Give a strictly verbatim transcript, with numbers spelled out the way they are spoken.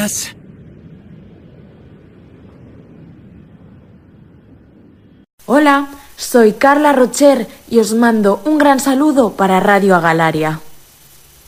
más. Hola, soy Carla Rocher y os mando un gran saludo para Radio Agalaria.